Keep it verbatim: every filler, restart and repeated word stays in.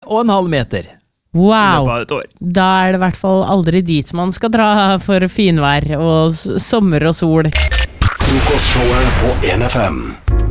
og en halv meter. Wow, da er det I hvert fall aldri dit man skal dra for finvær og sommer og sol. Frokostshowet på en F M.